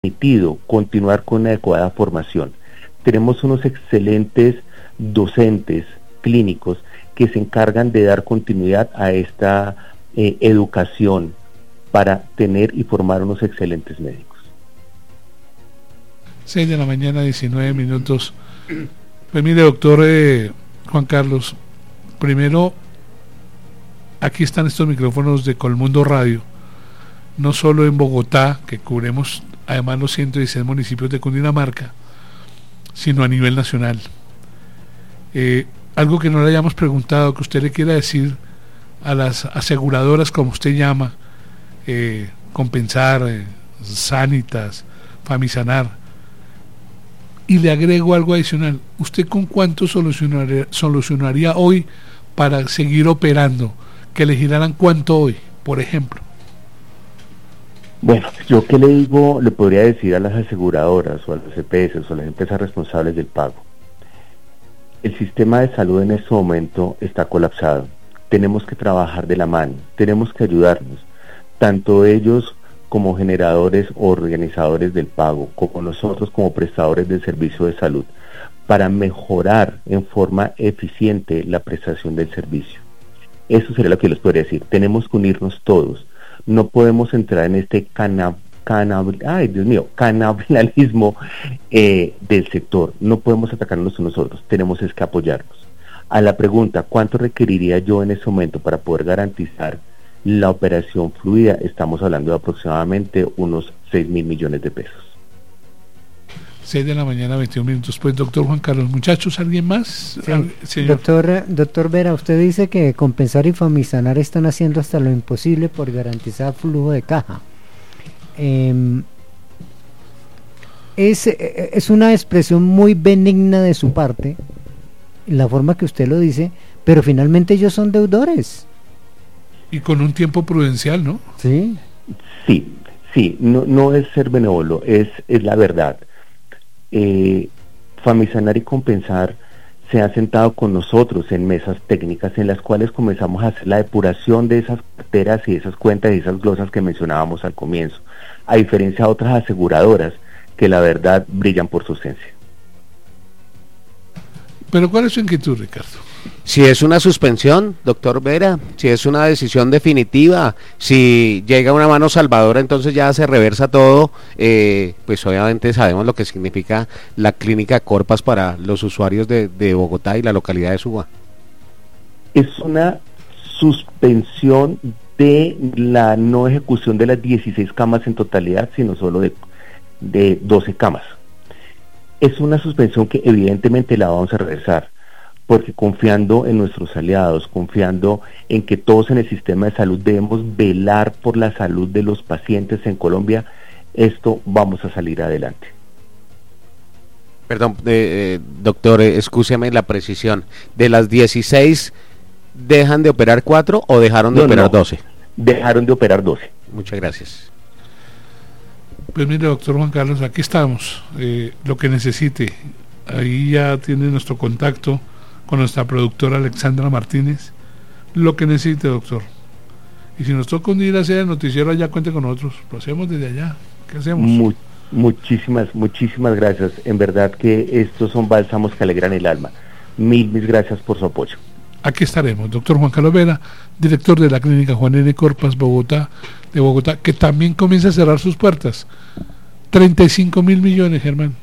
permitido continuar con una adecuada formación. Tenemos unos excelentes docentes clínicos que se encargan de dar continuidad a esta educación para tener y formar unos excelentes médicos. 6 de la mañana, 19 minutos. Pues mire, doctor Juan Carlos, primero, aquí están estos micrófonos de Colmundo Radio, no solo en Bogotá, que cubrimos además los 116 municipios de Cundinamarca, sino a nivel nacional. Algo que no le hayamos preguntado, que usted le quiera decir a las aseguradoras, como usted llama, Compensar, Sanitas, Famisanar. Y le agrego algo adicional. ¿Usted con cuánto solucionaría hoy para seguir operando? Que le giraran cuánto hoy, por ejemplo. Bueno, yo qué le digo, le podría decir a las aseguradoras o a los EPS o a las empresas responsables del pago. El sistema de salud en este momento está colapsado. Tenemos que trabajar de la mano, tenemos que ayudarnos, tanto ellos como generadores o organizadores del pago, como nosotros como prestadores del servicio de salud, para mejorar en forma eficiente la prestación del servicio. Eso sería lo que les podría decir. Tenemos que unirnos todos. No podemos entrar en este canibalismo del sector. No podemos atacarnos a nosotros. Tenemos que apoyarnos. A la pregunta, ¿cuánto requeriría yo en ese momento para poder garantizar la operación fluida? Estamos hablando de aproximadamente unos 6.000 millones de pesos. 6 de la mañana, 21 minutos. Pues, doctor Juan Carlos, muchachos, ¿alguien más? Sí. Doctor Vera, usted dice que Compensar y Famisanar están haciendo hasta lo imposible por garantizar flujo de caja. Es una expresión muy benigna de su parte, la forma que usted lo dice, pero finalmente ellos son deudores. Y con un tiempo prudencial, ¿no? Sí. Sí, no es ser benévolo, es la verdad. Famisanar y Compensar se han sentado con nosotros en mesas técnicas en las cuales comenzamos a hacer la depuración de esas carteras y esas cuentas y esas glosas que mencionábamos al comienzo, a diferencia de otras aseguradoras que la verdad brillan por su ausencia. Pero ¿cuál es su inquietud, Ricardo? Si es una suspensión, doctor Vera, si es una decisión definitiva, si llega una mano salvadora, entonces ya se reversa todo, pues obviamente sabemos lo que significa la clínica Corpas para los usuarios de Bogotá y la localidad de Suba. Es una suspensión de la no ejecución de las 16 camas en totalidad, sino solo de 12 camas. Es una suspensión que evidentemente la vamos a reversar, porque confiando en nuestros aliados, confiando en que todos en el sistema de salud debemos velar por la salud de los pacientes en Colombia, esto vamos a salir adelante. Perdón, doctor, excúseme la precisión. ¿De las 16 dejan de operar 4 o dejaron de operar 12? Dejaron de operar 12. Muchas gracias. Pues mire, doctor Juan Carlos, aquí estamos. Lo que necesite. Ahí ya tiene nuestro contacto con nuestra productora Alexandra Martínez. Lo que necesite, doctor. Y si nos toca un día ir a hacer el noticiero allá, cuente con nosotros. Lo hacemos desde allá. ¿Qué hacemos? Muchísimas gracias. En verdad que estos son bálsamos que alegran el alma. Mil gracias por su apoyo. Aquí estaremos, doctor Juan Carlos Vera, director de la clínica Juan N. Corpas de Bogotá, que también comienza a cerrar sus puertas. 35.000 millones, Germán.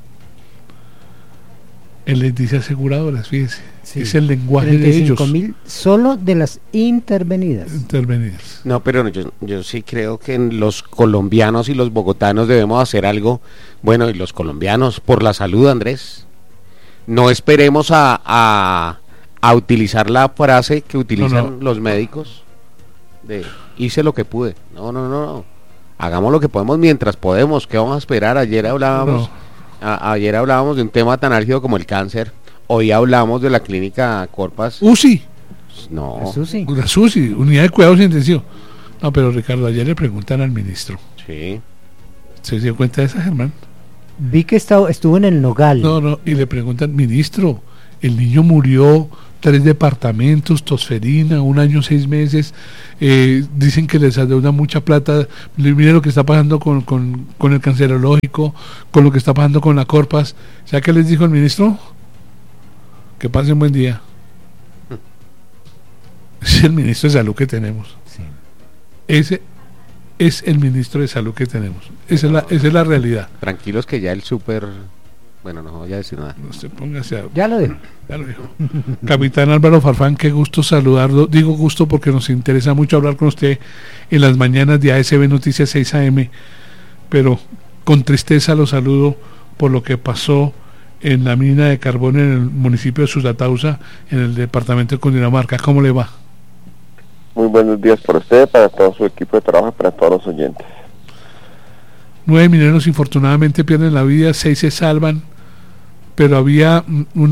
Él les dice aseguradoras, fíjese, sí, es el lenguaje de ellos. 35.000 solo de las intervenidas. No, pero yo sí creo que los colombianos y los bogotanos debemos hacer algo. Bueno, y los colombianos, por la salud, Andrés. No esperemos a utilizar la frase que utilizan los médicos de hice lo que pude. No. Hagamos lo que podemos mientras podemos. ¿Qué vamos a esperar? Ayer hablábamos de un tema tan álgido como el cáncer. Hoy hablamos de la clínica Corpas. UCI. No. La SUSI, Unidad de Cuidados Intensivos. No, pero Ricardo, ayer le preguntan al ministro. Sí. ¿Se dio cuenta de esa, Germán? Vi que estuvo en el Nogal. No, y le preguntan, ministro, el niño murió, 3 departamentos, tosferina, 1 año 6 meses, dicen que les adeuda mucha plata. Mire lo que está pasando con el cancerológico, con lo que está pasando con la Corpas. ¿Sabe qué les dijo el ministro? Que pasen buen día. Es el ministro de salud que tenemos. Sí. Ese es el ministro de salud que tenemos. Esa es la realidad. Tranquilos que ya el súper... Bueno, no voy a decir nada. No se póngase a... Ya lo dijo. Ya lo dijo. Capitán Álvaro Farfán, qué gusto saludarlo. Digo gusto porque nos interesa mucho hablar con usted en las mañanas de ASB Noticias 6 AM, pero con tristeza lo saludo por lo que pasó en la mina de carbón en el municipio de Sutatausa, en el departamento de Cundinamarca. ¿Cómo le va? Muy buenos días para usted, para todo su equipo de trabajo y para todos los oyentes. 9 mineros infortunadamente pierden la vida, 6 se salvan, pero había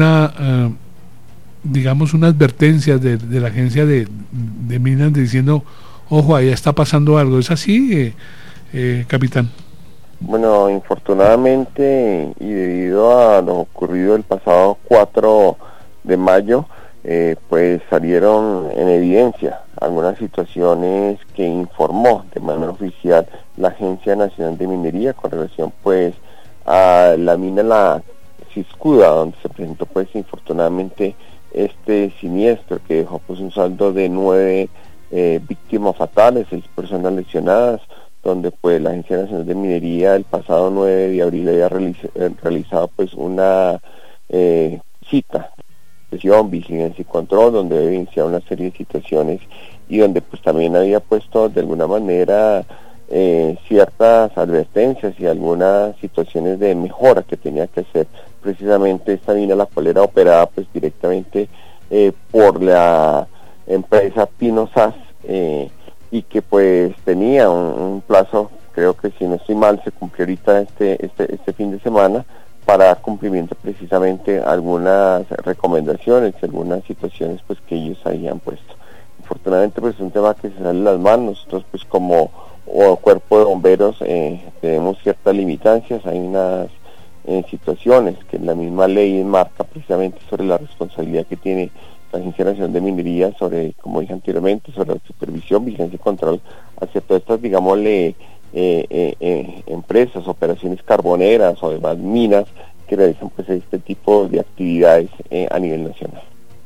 digamos una advertencia de la agencia de minas diciendo, ojo, ahí está pasando algo. ¿Es así, capitán? Bueno, infortunadamente y debido a lo ocurrido el pasado 4 de mayo, pues salieron en evidencia algunas situaciones que informó de manera oficial la Agencia Nacional de Minería con relación pues a la mina La Ciscuda, donde se presentó pues infortunadamente este siniestro que dejó pues un saldo de 9 víctimas fatales, 6 personas lesionadas, donde pues la Agencia Nacional de Minería el pasado 9 de abril había realizado pues una cita vigilancia y control, donde evidenciaba una serie de situaciones y donde pues también había puesto de alguna manera ciertas advertencias y algunas situaciones de mejora que tenía que hacer precisamente esta mina, la cual era operada pues directamente por la empresa Pino SAS y que pues tenía un plazo, creo que si no estoy mal se cumplió ahorita este fin de semana, para dar cumplimiento precisamente a algunas recomendaciones, algunas situaciones pues que ellos habían puesto. Afortunadamente pues es un tema que se sale de las manos. Nosotros pues como cuerpo de bomberos tenemos ciertas limitancias, hay unas situaciones que la misma ley marca precisamente sobre la responsabilidad que tiene la Agencia Nacional de Minería sobre, como dije anteriormente, sobre la supervisión, vigilancia y control hacia todas estas, digámosle, empresas, operaciones carboneras o demás minas que realizan pues este tipo de actividades a nivel nacional.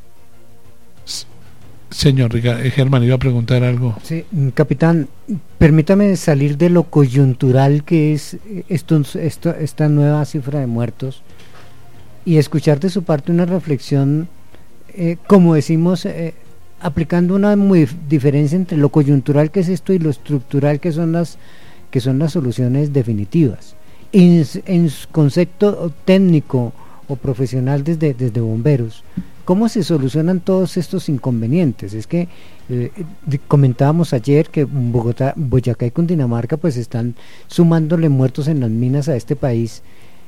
Señor Germán, iba a preguntar algo. Sí, capitán, permítame salir de lo coyuntural que es esta nueva cifra de muertos y escuchar de su parte una reflexión, como decimos, aplicando una muy diferencia entre lo coyuntural que es esto y lo estructural que son las soluciones definitivas. En su concepto técnico o profesional desde bomberos, ¿cómo se solucionan todos estos inconvenientes? Es que comentábamos ayer que Bogotá, Boyacá y Cundinamarca pues están sumándole muertos en las minas a este país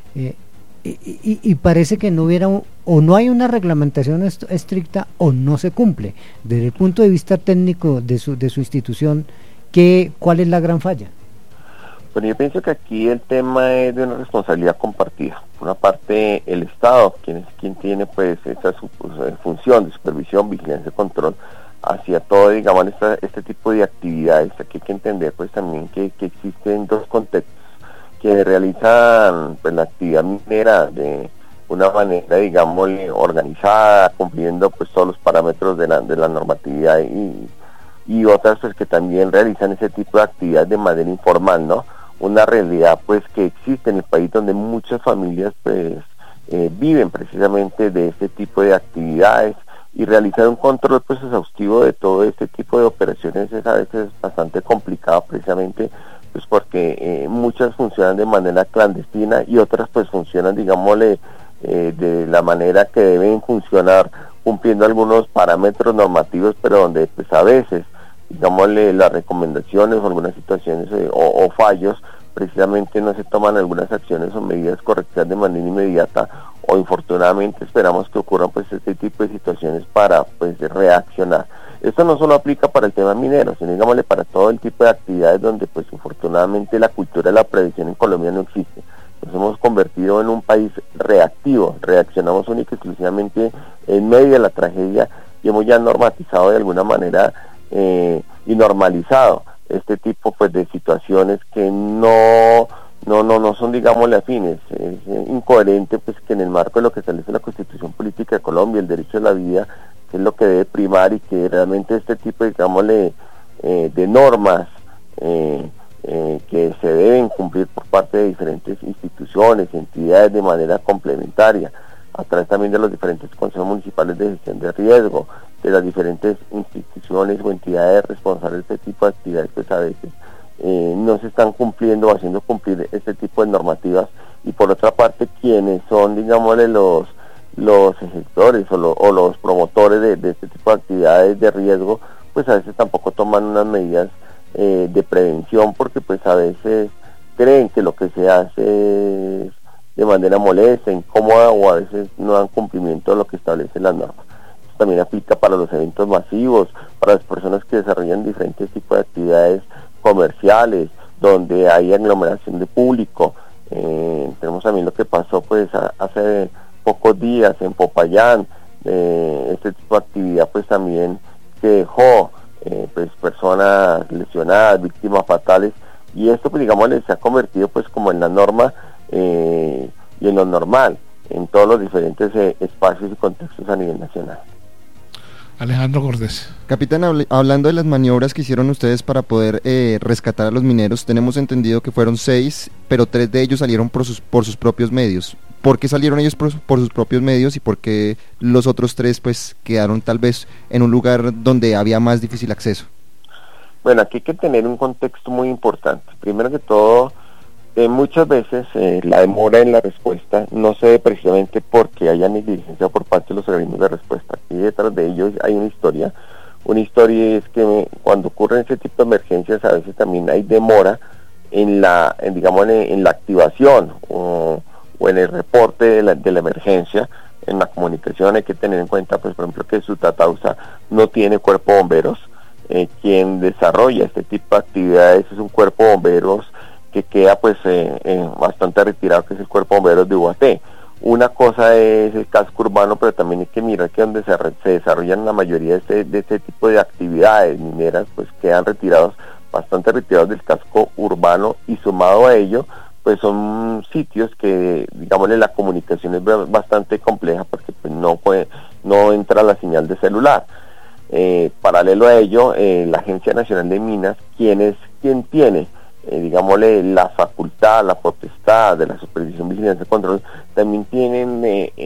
y parece que no hubiera o no hay una reglamentación estricta o no se cumple. Desde el punto de vista técnico de su institución, ¿cuál es la gran falla? Bueno, yo pienso que aquí el tema es de una responsabilidad compartida. Por una parte, el Estado, quien tiene pues esa función de supervisión, vigilancia y control hacia todo, digamos, este tipo de actividades. Aquí hay que entender pues también que existen dos contextos que realizan pues la actividad minera de una manera, digamos, organizada, cumpliendo pues todos los parámetros de la normatividad y otras pues que también realizan ese tipo de actividades de manera informal, ¿no? Una realidad pues que existe en el país donde muchas familias pues viven precisamente de este tipo de actividades y realizar un control pues exhaustivo de todo este tipo de operaciones es a veces bastante complicado precisamente pues porque muchas funcionan de manera clandestina y otras pues funcionan, digámosle, de la manera que deben funcionar cumpliendo algunos parámetros normativos, pero donde pues a veces, digámosle, las recomendaciones o algunas situaciones o fallos, precisamente no se toman algunas acciones o medidas correctas de manera inmediata o infortunadamente esperamos que ocurran pues este tipo de situaciones para pues reaccionar. Esto no solo aplica para el tema minero, sino digámosle para todo el tipo de actividades donde pues infortunadamente la cultura de la prevención en Colombia no existe. Nos hemos convertido convertido en un país reactivo, reaccionamos única y exclusivamente en medio de la tragedia y hemos ya normatizado de alguna manera y normalizado este tipo pues de situaciones que no son, digámosle, afines. Es incoherente pues que en el marco de lo que establece la Constitución Política de Colombia, el derecho a la vida, que es lo que debe primar, y que realmente este tipo, digámosle, de normas que se deben cumplir por parte de diferentes instituciones, entidades de manera complementaria, a través también de los diferentes consejos municipales de gestión de riesgo, de las diferentes instituciones o entidades responsables de este tipo de actividades, pues a veces no se están cumpliendo o haciendo cumplir este tipo de normativas, y por otra parte quienes son, digámosle, los ejecutores o los promotores de este tipo de actividades de riesgo, pues a veces tampoco toman unas medidas de prevención, porque pues a veces creen que lo que se hace es de manera molesta, incómoda, o a veces no dan cumplimiento a lo que establecen las normas. Esto también aplica para los eventos masivos, para las personas que desarrollan diferentes tipos de actividades comerciales, donde hay aglomeración de público. Tenemos también lo que pasó pues hace pocos días en Popayán, este tipo de actividad pues también que dejó pues personas lesionadas, víctimas fatales, y esto pues digamos se ha convertido pues como en la norma y en lo normal en todos los diferentes espacios y contextos a nivel nacional. Alejandro Cortés. Capitán, hablando de las maniobras que hicieron ustedes para poder rescatar a los mineros, tenemos entendido que fueron 6, pero 3 de ellos salieron por sus propios medios. ¿Por qué salieron ellos por sus propios medios y por qué los otros 3 pues quedaron tal vez en un lugar donde había más difícil acceso? Bueno, aquí hay que tener un contexto muy importante. Primero que todo, muchas veces la demora en la respuesta no se debe precisamente porque haya negligencia por parte de los organismos de respuesta. Aquí detrás de ellos hay una historia. Una historia es que cuando ocurren ese tipo de emergencias a veces también hay demora en la activación o en el reporte de la emergencia. En la comunicación hay que tener en cuenta, pues por ejemplo, que Sutatausa no tiene cuerpo de bomberos. Quien desarrolla este tipo de actividades es un cuerpo de bomberos que queda pues bastante retirado, que es el cuerpo de bomberos de Ubaté. Una cosa es el casco urbano, pero también hay que mirar que donde se desarrollan la mayoría de este tipo de actividades mineras, pues quedan bastante retirados del casco urbano, y sumado a ello pues son sitios que, digámosle, la comunicación es bastante compleja, porque pues no entra la señal de celular. Paralelo a ello, la Agencia Nacional de Minas, quien tiene, digámosle, la facultad, la potestad de la supervisión, vigilancia y control, también tienen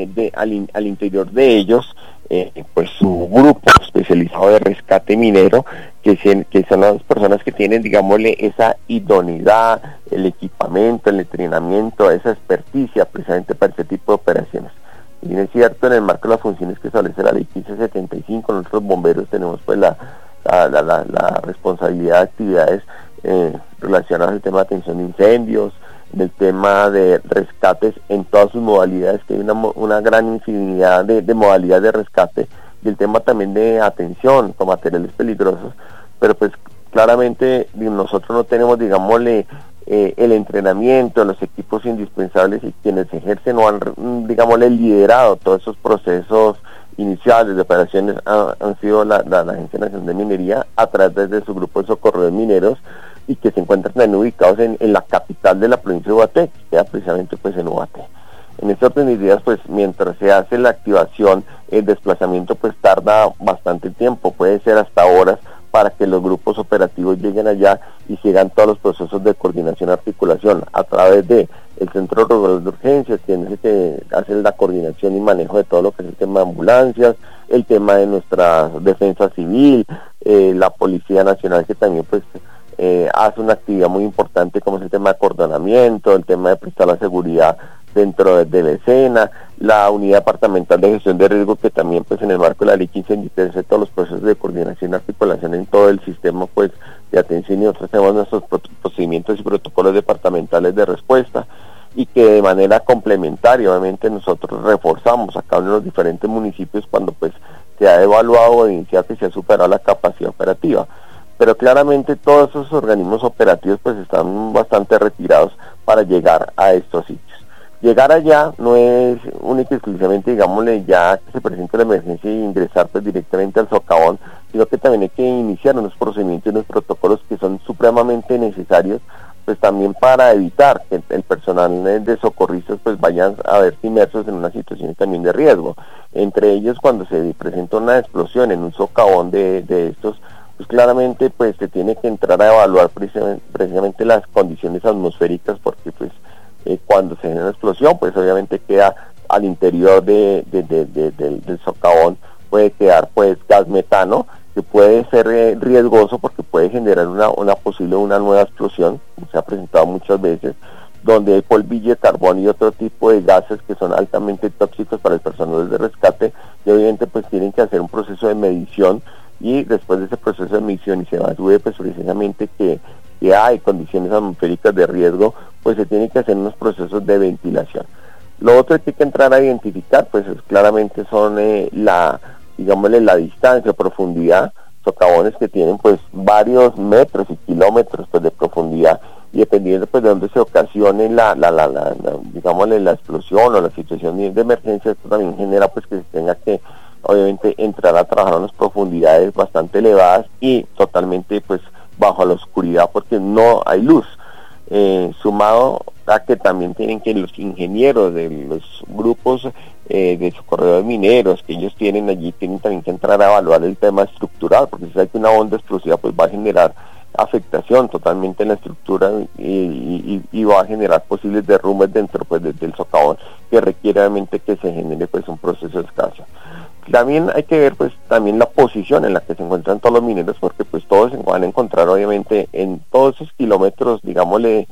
al interior de ellos pues su grupo especializado de rescate minero, que son las personas que tienen, digámosle, esa idoneidad, el equipamiento, el entrenamiento, esa experticia precisamente para ese tipo de operaciones. Y es cierto, en el marco de las funciones que establece la ley 1575, nosotros bomberos tenemos pues la responsabilidad de actividades relacionadas al tema de atención de incendios, en el tema de rescates en todas sus modalidades, que hay una gran infinidad de modalidades de rescate, y el tema también de atención con materiales peligrosos, pero pues claramente nosotros no tenemos, digámosle, el entrenamiento, los equipos indispensables, y quienes ejercen o han, digámosle, liderado todos esos procesos iniciales de operaciones han sido la Agencia Nacional de Minería, a través de su grupo de socorredores mineros, y que se encuentran también ubicados en la capital de la provincia de Ubaté, que queda precisamente pues en Ubaté. En este orden de ideas, pues mientras se hace la activación, el desplazamiento pues tarda bastante tiempo, puede ser hasta horas, para que los grupos operativos lleguen allá y sigan todos los procesos de coordinación y articulación a través de el Centro Regulador de Urgencias, quien es el que hace la coordinación y manejo de todo lo que es el tema de ambulancias, el tema de nuestra defensa civil, la Policía Nacional, que también pues hace una actividad muy importante, como es el tema de acordonamiento, el tema de prestar la seguridad dentro de la escena, la Unidad Departamental de Gestión de Riesgo, que también pues en el marco de la ley 1523 hace todos los procesos de coordinación y articulación en todo el sistema pues de atención, y nosotros tenemos nuestros procedimientos y protocolos departamentales de respuesta, y que de manera complementaria obviamente nosotros reforzamos a cada uno de los diferentes municipios cuando pues se ha evaluado o evidenciado que se ha superado la capacidad operativa. Pero claramente todos esos organismos operativos pues están bastante retirados para llegar a estos sitios. Llegar allá no es única y exclusivamente, digámosle, ya que se presenta la emergencia y ingresar pues directamente al socavón, sino que también hay que iniciar unos procedimientos y unos protocolos que son supremamente necesarios, pues también para evitar que el personal de socorristas pues vayan a verse inmersos en una situación también de riesgo. Entre ellos, cuando se presenta una explosión en un socavón de estos, pues claramente pues se tiene que entrar a evaluar precisamente las condiciones atmosféricas, porque pues cuando se genera una explosión, pues obviamente queda al interior del socavón, puede quedar pues gas metano, que puede ser riesgoso porque puede generar una posible, una nueva explosión, se ha presentado muchas veces, donde hay polvillo de carbón y otro tipo de gases que son altamente tóxicos para el personal de rescate, y obviamente pues tienen que hacer un proceso de medición, y después de ese proceso de medición y se evalúe pues precisamente que hay condiciones atmosféricas de riesgo, pues se tienen que hacer unos procesos de ventilación. Lo otro que hay que entrar a identificar pues claramente son digámosle la distancia o profundidad, socavones que tienen pues varios metros y kilómetros pues de profundidad, y dependiendo pues de dónde se ocasione digámosle la explosión o la situación de emergencia, esto también genera pues que se tenga que obviamente entrar a trabajar a unas profundidades bastante elevadas y totalmente pues bajo la oscuridad porque no hay luz, sumado a que también tienen que los ingenieros de los grupos de socorredores mineros que ellos tienen allí, tienen también que entrar a evaluar el tema estructural, porque si hay que una onda explosiva pues va a generar afectación totalmente en la estructura y va a generar posibles derrumbes dentro pues del socavón, que requiere obviamente que se genere pues un proceso de escaso. También hay que ver pues también la posición en la que se encuentran todos los mineros, porque pues todos se van a encontrar obviamente en todos esos kilómetros, digámosle,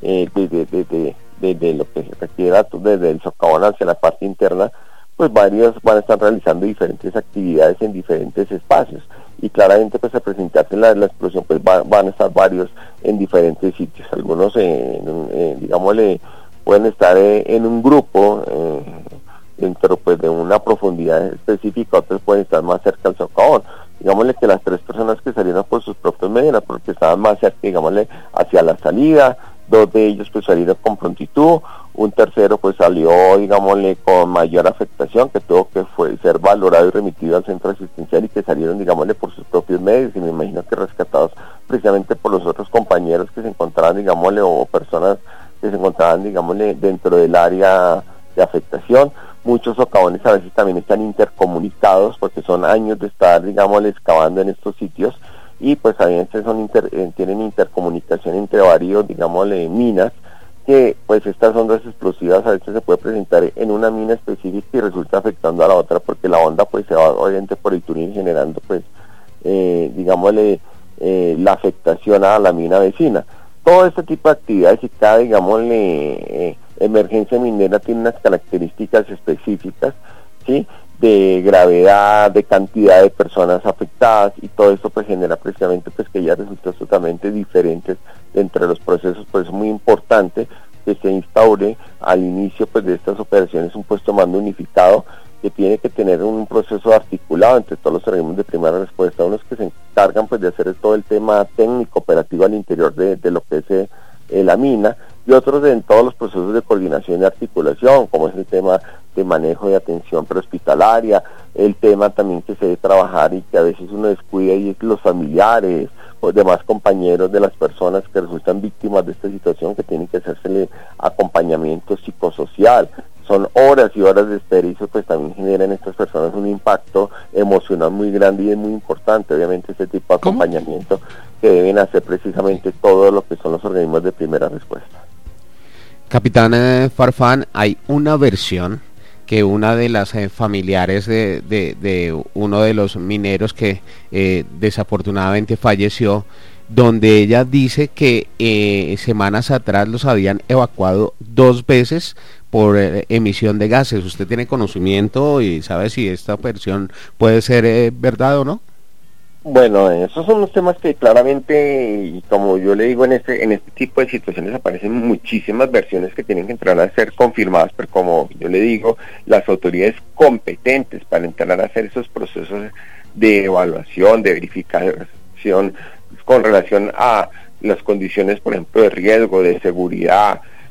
de lo que se requiera desde el socavón hacia la parte interna, pues varios van a estar realizando diferentes actividades en diferentes espacios, y claramente pues al presentarse la explosión pues van a estar varios en diferentes sitios. Algunos digámosle pueden estar en un grupo dentro pues de una profundidad específica, otros pueden estar más cerca al socavón. Digámosle que las 3 personas que salieron por sus propios medios, porque estaban más cerca, digámosle, hacia la salida, 2 de ellos pues salieron con prontitud, un tercero pues salió, digámosle, con mayor afectación, que tuvo que ser valorado y remitido al centro asistencial, y que salieron, digámosle, por sus propios medios, y me imagino que rescatados precisamente por los otros compañeros que se encontraban, digámosle, o personas que se encontraban, digámosle, dentro del área de afectación. Muchos socavones a veces también están intercomunicados porque son años de estar, digámosle, excavando en estos sitios, y pues a veces tienen intercomunicación entre varios, digámosle, minas, que pues estas ondas explosivas a veces se puede presentar en una mina específica y resulta afectando a la otra, porque la onda pues se va obviamente por el túnel generando pues digámosle la afectación a la mina vecina. Todo este tipo de actividades y cada, digámosle, emergencia minera tiene unas características específicas, ¿sí?, de gravedad, de cantidad de personas afectadas, y todo esto pues genera precisamente pues que ya resultados totalmente diferentes entre los procesos. Pues es muy importante que se instaure al inicio pues de estas operaciones un puesto de mando unificado, que tiene que tener un proceso articulado entre todos los organismos de primera respuesta, unos que se encargan pues de hacer todo el tema técnico operativo al interior de lo que es la mina, y otros en todos los procesos de coordinación y articulación, como es el tema de manejo de atención prehospitalaria, el tema también que se debe trabajar y que a veces uno descuida, y es los familiares o demás compañeros de las personas que resultan víctimas de esta situación, que tienen que hacérsele acompañamiento psicosocial. Son horas y horas de espera, y eso pues también genera en estas personas un impacto emocional muy grande, y es muy importante obviamente este tipo de acompañamiento que deben hacer precisamente todo lo que son los organismos de primera respuesta. Capitán Farfán, hay una versión que una de las familiares de uno de los mineros que desafortunadamente falleció, donde ella dice que semanas atrás los habían evacuado 2 veces por emisión de gases. ¿Usted tiene conocimiento y sabe si esta versión puede ser verdad o no? Bueno, esos son los temas que claramente, y como yo le digo, en este tipo de situaciones aparecen muchísimas versiones que tienen que entrar a ser confirmadas, pero como yo le digo, las autoridades competentes para entrar a hacer esos procesos de evaluación, de verificación con relación a las condiciones, por ejemplo, de riesgo, de seguridad,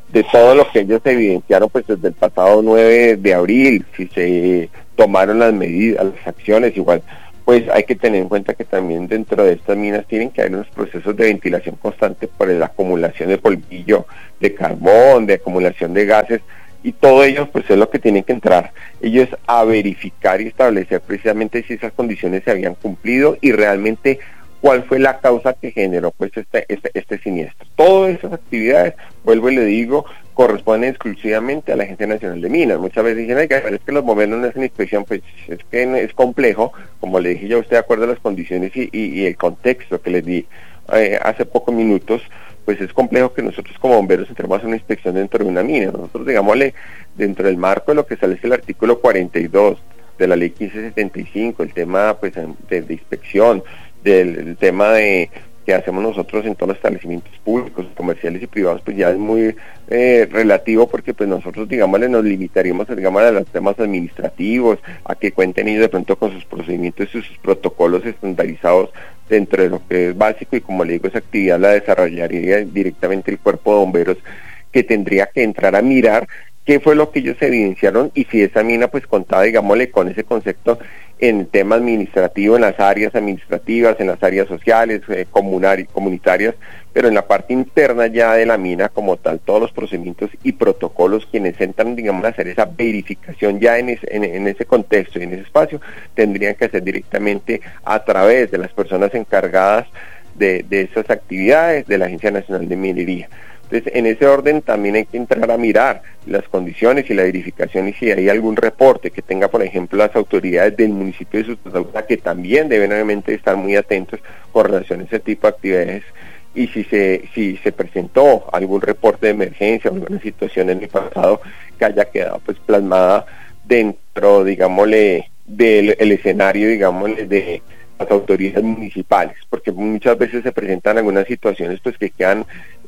de todo lo que ellos evidenciaron pues desde el pasado 9 de abril, si se tomaron las medidas, las acciones, igual pues hay que tener en cuenta que también dentro de estas minas tienen que haber unos procesos de ventilación constante por la acumulación de polvillo, de carbón, de acumulación de gases, y todo ello pues es lo que tienen que entrar ellos a verificar y establecer precisamente si esas condiciones se habían cumplido y realmente cuál fue la causa que generó pues este siniestro. Todas esas actividades, vuelvo y le digo, corresponden exclusivamente a la Agencia Nacional de Minas. Muchas veces dicen, oiga, pero es que los bomberos no hacen inspección, pues es que es complejo, como le dije yo a usted, de acuerdo a las condiciones y el contexto que les di hace pocos minutos, pues es complejo que nosotros como bomberos entremos a hacer una inspección dentro de una mina. Nosotros, digámosle, dentro del marco de lo que establece el artículo 42 de la ley 1575, el tema pues de inspección, del tema de que hacemos nosotros en todos los establecimientos públicos, comerciales y privados, pues ya es muy relativo, porque pues nosotros, digámosle, nos limitaríamos, digámosle, a los temas administrativos, a que cuenten ellos de pronto con sus procedimientos y sus protocolos estandarizados dentro de lo que es básico, y como le digo, esa actividad la desarrollaría directamente el cuerpo de bomberos, que tendría que entrar a mirar qué fue lo que ellos evidenciaron y si esa mina pues contaba, digámosle, con ese concepto en el tema administrativo, en las áreas administrativas, en las áreas sociales, comunitarias, pero en la parte interna ya de la mina como tal, todos los procedimientos y protocolos, quienes entran, digamos, a hacer esa verificación ya en ese contexto y en ese espacio, tendrían que hacer directamente a través de las personas encargadas de esas actividades de la Agencia Nacional de Minería. Entonces, en ese orden también hay que entrar a mirar las condiciones y la verificación, y si hay algún reporte que tenga, por ejemplo, las autoridades del municipio de Sustentabilidad, que también deben obviamente estar muy atentos con relación a ese tipo de actividades, y si se presentó algún reporte de emergencia o alguna situación en el pasado que haya quedado pues plasmada dentro, digámosle, del escenario, digámosle, de las autoridades municipales, porque muchas veces se presentan algunas situaciones pues que quedan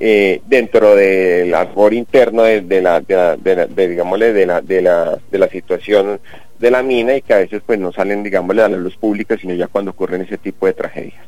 dentro del arbor interno de la situación de la mina, y que a veces pues no salen, digámosle, a la luz pública, sino ya cuando ocurren ese tipo de tragedias.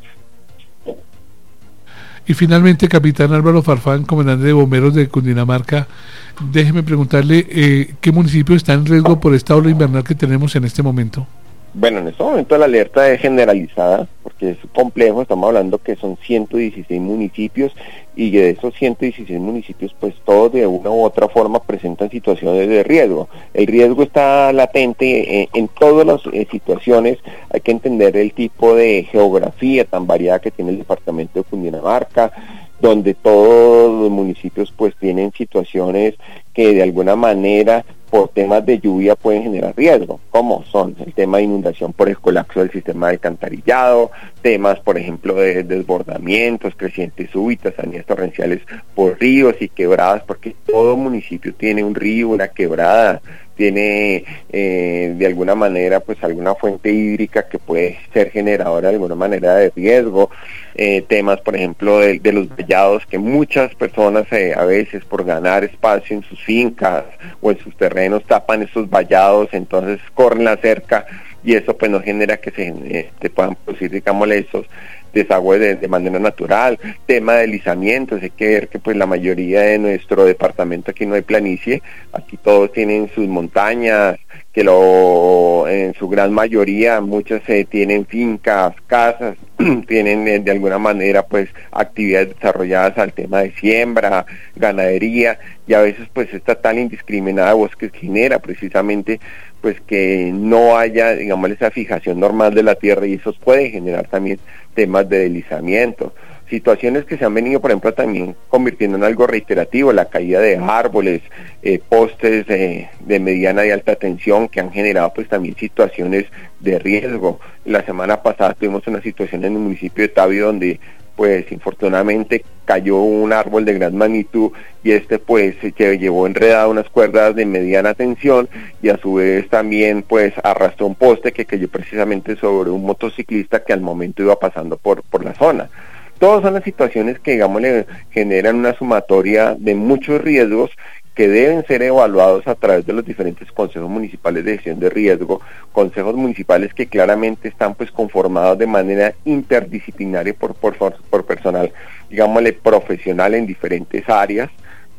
Y finalmente, capitán Álvaro Farfán, comandante de bomberos de Cundinamarca, déjeme preguntarle ¿qué municipio está en riesgo por esta ola invernal que tenemos en este momento? Bueno, en este momento la alerta es generalizada, porque es complejo. Estamos hablando que son 116 municipios, y de esos 116 municipios, pues todos de una u otra forma presentan situaciones de riesgo. El riesgo está latente en todas las situaciones. Hay que entender el tipo de geografía tan variada que tiene el departamento de Cundinamarca, donde todos los municipios pues tienen situaciones que de alguna manera por temas de lluvia pueden generar riesgo, como son el tema de inundación por el colapso del sistema de alcantarillado, temas, por ejemplo, de desbordamientos, crecientes súbitas, salidas torrenciales por ríos y quebradas, porque todo municipio tiene un río, una quebrada, tiene de alguna manera pues alguna fuente hídrica que puede ser generadora de alguna manera de riesgo, temas, por ejemplo, de los vallados, que muchas personas a veces por ganar espacio en sus fincas o en sus terrenos tapan esos vallados, entonces corren la cerca, y eso pues no genera que se puedan producir, digámosle, esos desagües de manera natural. Tema de deslizamientos, hay que ver que pues la mayoría de nuestro departamento aquí no hay planicie, aquí todos tienen sus montañas, que en su gran mayoría muchas tienen fincas, casas, tienen de alguna manera pues actividades desarrolladas al tema de siembra, ganadería, y a veces pues esta tal indiscriminada de bosques genera precisamente pues que no haya, digamos, esa fijación normal de la tierra, y eso puede generar también temas de deslizamiento. Situaciones que se han venido, por ejemplo, también convirtiendo en algo reiterativo, la caída de árboles, postes de mediana y alta tensión, que han generado pues también situaciones de riesgo. La semana pasada tuvimos una situación en el municipio de Tabio donde pues infortunadamente cayó un árbol de gran magnitud, y pues se llevó enredado unas cuerdas de mediana tensión, y a su vez también pues arrastró un poste que cayó precisamente sobre un motociclista que al momento iba pasando por la zona. Todas son las situaciones que, digamos, le generan una sumatoria de muchos riesgos que deben ser evaluados a través de los diferentes consejos municipales de gestión de riesgo, consejos municipales que claramente están pues conformados de manera interdisciplinaria por personal, digámosle, profesional en diferentes áreas,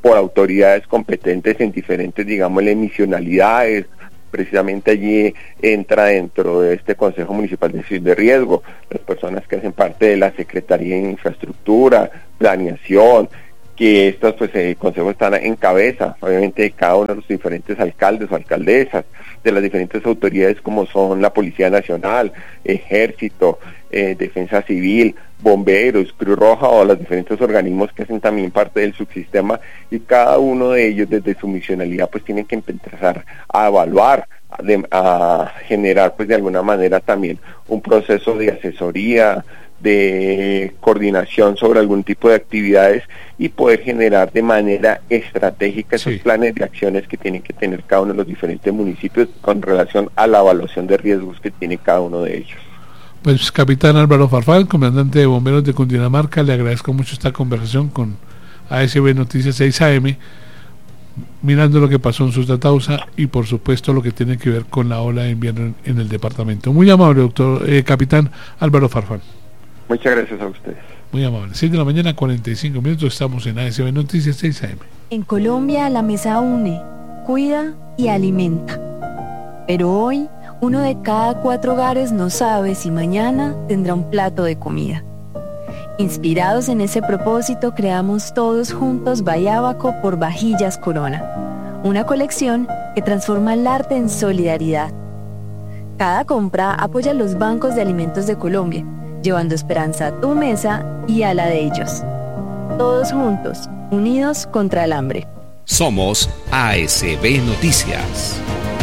por autoridades competentes en diferentes, digamos, emisionalidades. Precisamente allí entra dentro de este Consejo Municipal de Riesgo las personas que hacen parte de la Secretaría de Infraestructura, Planeación, que estos consejos están en cabeza, obviamente, de cada uno de los diferentes alcaldes o alcaldesas, de las diferentes autoridades como son la Policía Nacional, Ejército, Defensa Civil, Bomberos, Cruz Roja o los diferentes organismos que hacen también parte del subsistema, y cada uno de ellos desde su misionalidad pues tienen que empezar a evaluar, a generar pues de alguna manera también un proceso de asesoría, de coordinación sobre algún tipo de actividades y poder generar de manera estratégica esos planes de acciones que tienen que tener cada uno de los diferentes municipios con relación a la evaluación de riesgos que tiene cada uno de ellos. Pues capitán Álvaro Farfán, comandante de bomberos de Cundinamarca, le agradezco mucho esta conversación con ASB Noticias 6 AM, mirando lo que pasó en Sutatausa y por supuesto lo que tiene que ver con la ola de invierno en el departamento. Muy amable, doctor capitán Álvaro Farfán. Muchas gracias a ustedes. Muy amable. 6 de la mañana, 45 minutos, estamos en ASB Noticias 6 AM. En Colombia la mesa une, cuida y alimenta. Pero hoy, 1 de cada 4 hogares no sabe si mañana tendrá un plato de comida. Inspirados en ese propósito, creamos todos juntos Bayábaco por Vajillas Corona, una colección que transforma el arte en solidaridad. Cada compra apoya a los bancos de alimentos de Colombia, llevando esperanza a tu mesa y a la de ellos. Todos juntos, unidos contra el hambre. Somos ASB Noticias.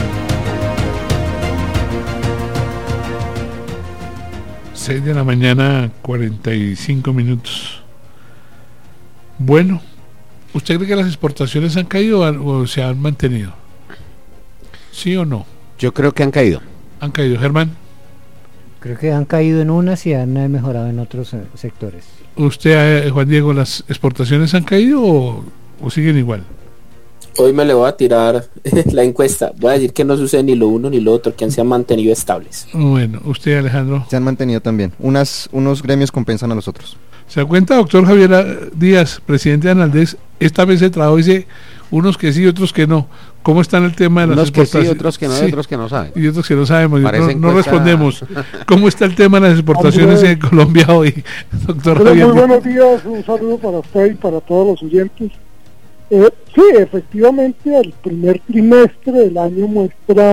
Seis de la mañana, 45 minutos. Bueno, ¿usted cree que las exportaciones han caído o se han mantenido? ¿Sí o no? Yo creo que han caído. ¿Han caído, Germán? Creo que han caído en unas y han mejorado en otros sectores. ¿Usted, Juan Diego, las exportaciones han caído o siguen igual? Hoy me le voy a tirar la encuesta. Voy a decir que no sucede ni lo uno ni lo otro, que se han mantenido estables. Bueno, ¿usted, Alejandro? Se han mantenido también. Unos gremios compensan a los otros. ¿Se da cuenta, doctor Javier Díaz, presidente de Analdes? Esta vez se trajo, dice, unos que sí, otros que no. ¿Cómo está en el tema de las exportaciones? Que sí, otros que no, sí. Y otros que no saben. Y otros que no sabemos, no encuesta... respondemos. ¿Cómo está el tema de las exportaciones en Colombia hoy, doctor Javier? Muy buenos días, un saludo para usted y para todos los oyentes. Sí, efectivamente, el primer trimestre del año muestra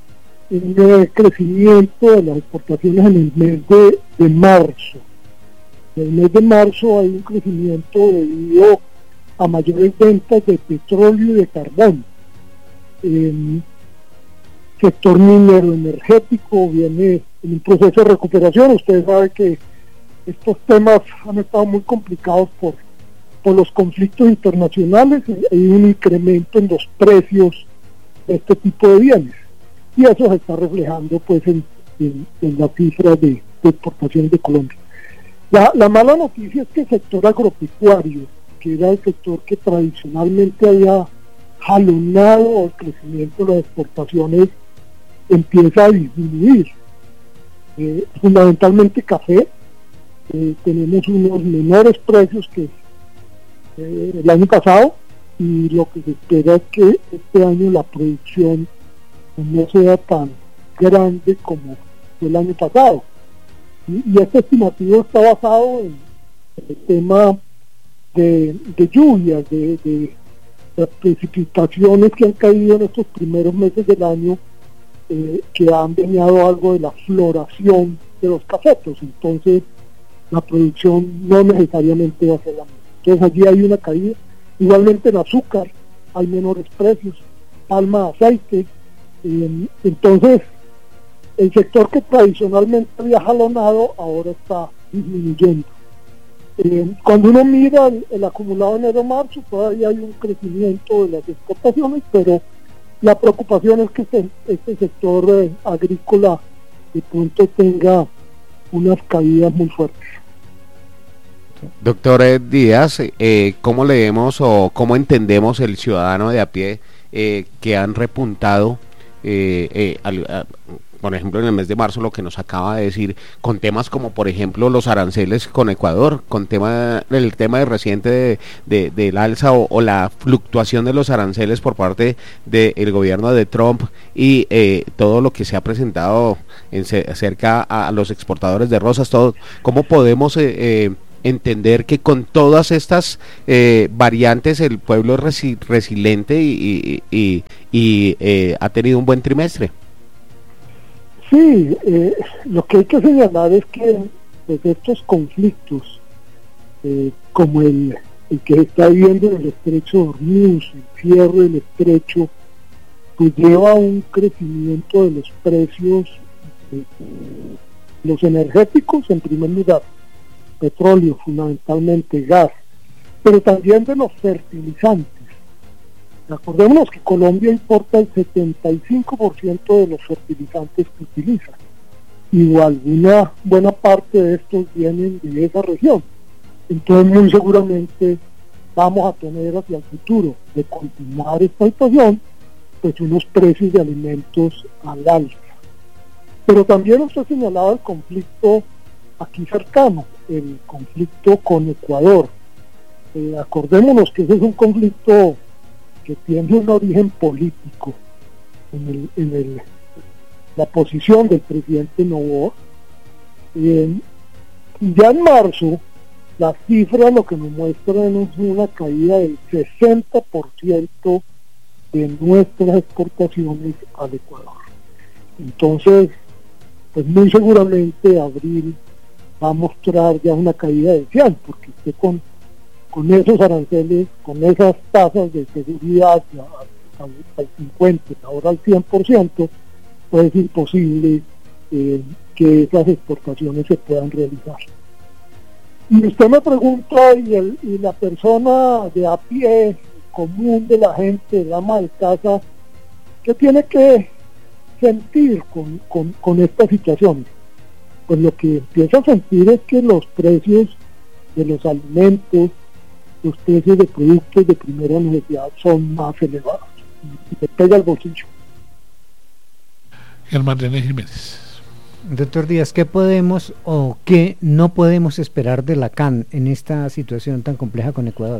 un crecimiento de las exportaciones en el mes de marzo. En el mes de marzo hay un crecimiento debido a mayores ventas de petróleo y de carbón. El sector minero energético viene en un proceso de recuperación. Usted sabe que estos temas han estado muy complicados por los conflictos internacionales, y hay un incremento en los precios de este tipo de bienes, y eso se está reflejando pues en las cifras de exportaciones de Colombia. La mala noticia es que el sector agropecuario, que era el sector que tradicionalmente había jalonado el crecimiento de las exportaciones, empieza a disminuir. Fundamentalmente café, tenemos unos menores precios que el año pasado, y lo que se espera es que este año la producción no sea tan grande como fue el año pasado, y este estimativo está basado en el tema de lluvias, de las precipitaciones que han caído en estos primeros meses del año, que han dañado algo de la floración de los cafetos. Entonces la producción no necesariamente va a ser la misma. Entonces allí hay una caída. Igualmente en azúcar hay menores precios, palma, aceite. Entonces el sector que tradicionalmente había jalonado ahora está disminuyendo. Cuando uno mira el acumulado enero-marzo, todavía hay un crecimiento de las exportaciones, pero la preocupación es que este sector agrícola de pronto tenga unas caídas muy fuertes. Doctor Díaz, ¿cómo leemos o cómo entendemos el ciudadano de a pie que han repuntado por ejemplo, en el mes de marzo, lo que nos acaba de decir, con temas como, por ejemplo, los aranceles con Ecuador, con el tema reciente del alza o la fluctuación de los aranceles por parte del gobierno de Trump y todo lo que se ha presentado acerca a los exportadores de rosas, todo, ¿cómo podemos entender que con todas estas variantes el pueblo es resiliente y ha tenido un buen trimestre? Sí, lo que hay que señalar es que pues, estos conflictos, como el que se está viviendo en el estrecho de Hormuz, el cierre del estrecho, pues lleva a un crecimiento de los precios, los energéticos en primer lugar, petróleo fundamentalmente, gas, pero también de los fertilizantes. Acordémonos que Colombia importa el 75% de los fertilizantes que utiliza, y alguna buena parte de estos vienen de esa región. Entonces muy seguramente vamos a tener hacia el futuro, de continuar esta situación, pues unos precios de alimentos al alza. Pero también usted señalaba el conflicto aquí cercano, el conflicto con Ecuador. Acordémonos que ese es un conflicto que tiene un origen político en la posición del presidente Noboa. Ya en marzo, las cifras lo que nos muestran es una caída del 60% de nuestras exportaciones al Ecuador. Entonces, pues muy seguramente abril va a mostrar ya una caída de 100, porque usted con esos aranceles, con esas tasas de seguridad al 50%, ahora al 100%, pues es imposible que esas exportaciones se puedan realizar. Y usted me pregunta, y la persona de a pie, común de la gente, el ama de casa, ¿qué tiene que sentir con esta situación? Pues lo que empieza a sentir es que los precios de los alimentos, los precios de productos de primera necesidad son más elevados y le pega el bolsillo. Germán René Jiménez. Doctor Díaz, ¿qué podemos o qué no podemos esperar de la CAN en esta situación tan compleja con Ecuador?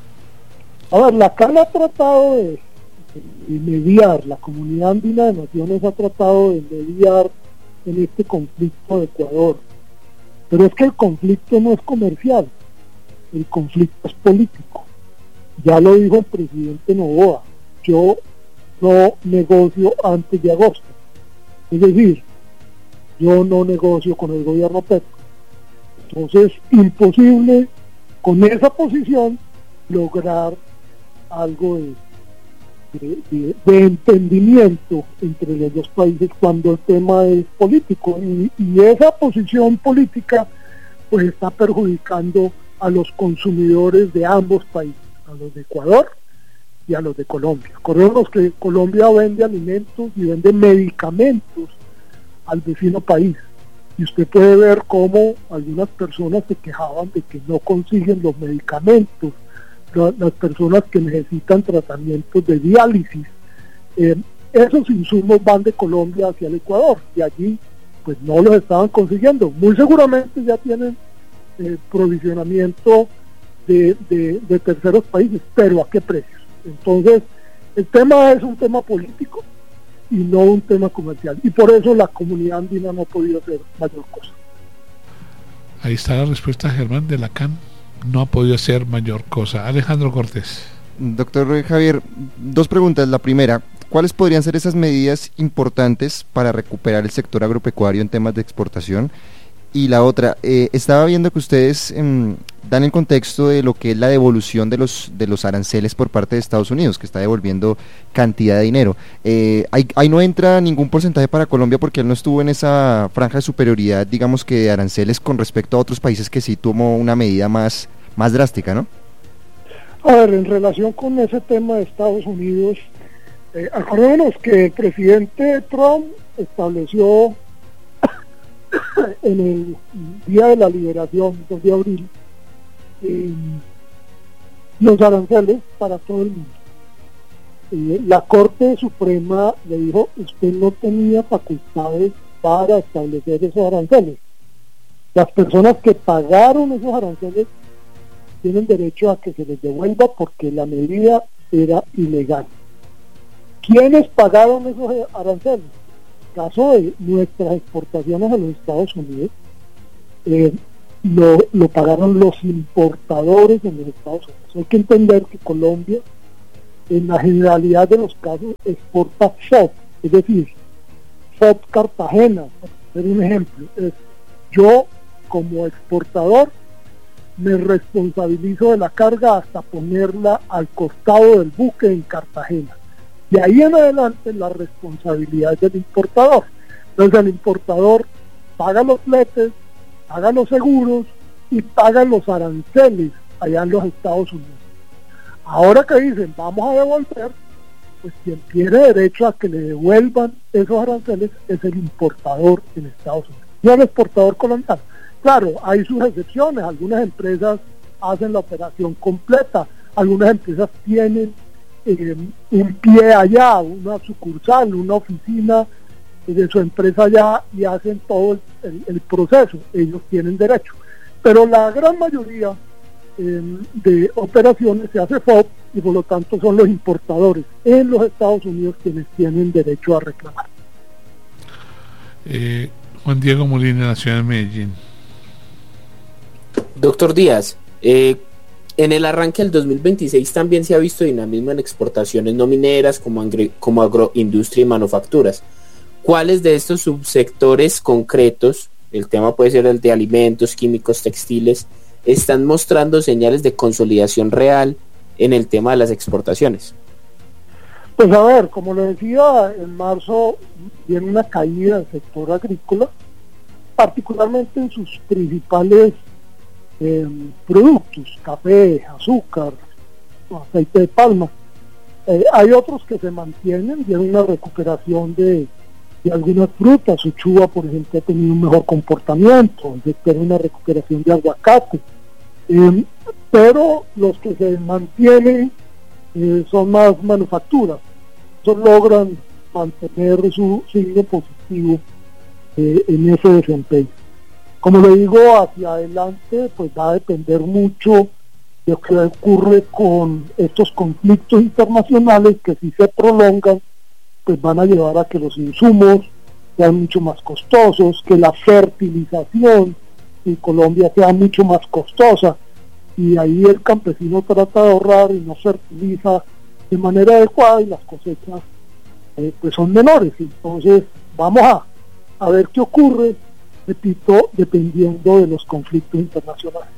A ver, la CAN ha tratado de mediar, la Comunidad Andina de Naciones ha tratado de mediar en este conflicto de Ecuador, pero es que el conflicto no es comercial, el conflicto es político. Ya lo dijo el presidente Noboa, yo no negocio antes de agosto, es decir, yo no negocio con el gobierno Petro. Entonces, imposible con esa posición lograr algo de entendimiento entre los dos países cuando el tema es político, y esa posición política pues está perjudicando a los consumidores de ambos países, a los de Ecuador y a los de Colombia. Recordemos que Colombia vende alimentos y vende medicamentos al vecino país, y usted puede ver cómo algunas personas se quejaban de que no consiguen los medicamentos, las personas que necesitan tratamientos de diálisis. Esos insumos van de Colombia hacia el Ecuador, y allí pues no los estaban consiguiendo. Muy seguramente ya tienen provisionamiento de terceros países, pero ¿a qué precios? Entonces el tema es un tema político y no un tema comercial, y por eso la Comunidad Andina no ha podido hacer mayor cosa. Ahí está la respuesta, Germán, de la CAN. No ha podido hacer mayor cosa. Alejandro Cortés. Doctor Javier, dos preguntas. La primera, ¿cuáles podrían ser esas medidas importantes para recuperar el sector agropecuario en temas de exportación? Y la otra, estaba viendo que ustedes dan el contexto de lo que es la devolución de los aranceles por parte de Estados Unidos, que está devolviendo cantidad de dinero. Ahí no entra ningún porcentaje para Colombia porque él no estuvo en esa franja de superioridad, digamos, que de aranceles con respecto a otros países que sí tomó una medida más drástica, ¿no? A ver, en relación con ese tema de Estados Unidos, acordémonos que el presidente Trump estableció en el día de la liberación, 2 de abril, los aranceles para todo el mundo. la Corte Suprema le dijo, usted no tenía facultades para establecer esos aranceles. Las personas que pagaron esos aranceles tienen derecho a que se les devuelva porque la medida era ilegal. ¿Quiénes pagaron esos aranceles? En el caso de nuestras exportaciones a los Estados Unidos, lo pagaron los importadores en los Estados Unidos. Hay que entender que Colombia, en la generalidad de los casos, exporta FOB, es decir, FOB Cartagena, por hacer un ejemplo. Yo, como exportador, me responsabilizo de la carga hasta ponerla al costado del buque en Cartagena. De ahí en adelante la responsabilidad es del importador. Entonces el importador paga los fletes, paga los seguros y paga los aranceles allá en los Estados Unidos. Ahora que dicen vamos a devolver, pues quien tiene derecho a que le devuelvan esos aranceles es el importador en Estados Unidos, no el exportador colombiano. Claro, hay sus excepciones, algunas empresas hacen la operación completa, algunas empresas tienen un pie allá, una sucursal, una oficina de su empresa allá y hacen todo el proceso, ellos tienen derecho. Pero la gran mayoría de operaciones se hace FOB y por lo tanto son los importadores en los Estados Unidos quienes tienen derecho a reclamar. Juan Diego Molina, de la ciudad de Medellín. Doctor Díaz, en el arranque del 2026 también se ha visto dinamismo en exportaciones no mineras como agroindustria y manufacturas. ¿Cuáles de estos subsectores concretos, el tema puede ser el de alimentos, químicos, textiles, están mostrando señales de consolidación real en el tema de las exportaciones? Pues a ver, como le decía, en marzo viene una caída del sector agrícola, particularmente en sus principales productos, café, azúcar, aceite de palma. Hay otros que se mantienen, viene una recuperación de algunas frutas. Uchuva, por ejemplo, ha tenido un mejor comportamiento, se espera una recuperación de aguacate, pero los que se mantienen son más manufacturas, esos logran mantener su signo positivo en ese desempeño. Como le digo, hacia adelante pues va a depender mucho de lo que ocurre con estos conflictos internacionales que si se prolongan pues van a llevar a que los insumos sean mucho más costosos, que la fertilización en Colombia sea mucho más costosa y ahí el campesino trata de ahorrar y no fertiliza de manera adecuada y las cosechas pues son menores. Entonces vamos a ver qué ocurre, repito, dependiendo de los conflictos internacionales.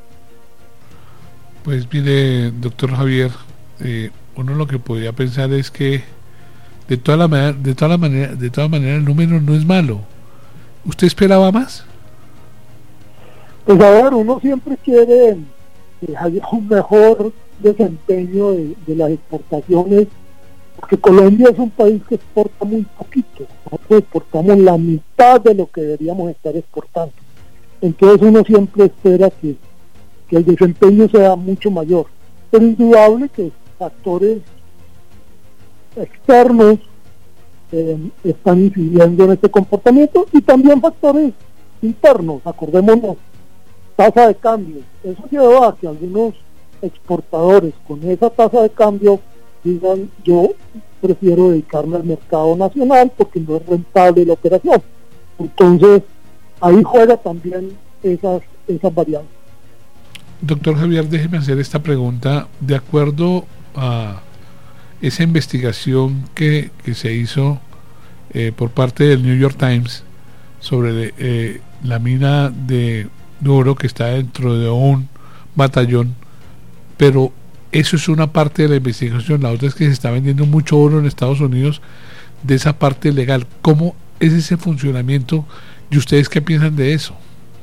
Pues mire, doctor Javier, uno lo que podría pensar es que de todas maneras el número no es malo. ¿Usted esperaba más? Pues a ver, uno siempre quiere que haya un mejor desempeño de las exportaciones, porque Colombia es un país que exporta muy poquito. Nosotros exportamos la mitad de lo que deberíamos estar exportando. Entonces uno siempre espera que el desempeño sea mucho mayor. Pero indudable que factores externos están incidiendo en este comportamiento y también factores internos. Acordémonos, tasa de cambio. Eso lleva a que algunos exportadores con esa tasa de cambio digan: yo prefiero dedicarme al mercado nacional porque no es rentable la operación. Entonces ahí juega también esas variables. Doctor Javier, déjeme hacer esta pregunta. De acuerdo a esa investigación que se hizo por parte del New York Times sobre la mina de oro que está dentro de un batallón, pero eso es una parte de la investigación, la otra es que se está vendiendo mucho oro en Estados Unidos de esa parte legal. ¿Cómo es ese funcionamiento y ustedes qué piensan de eso?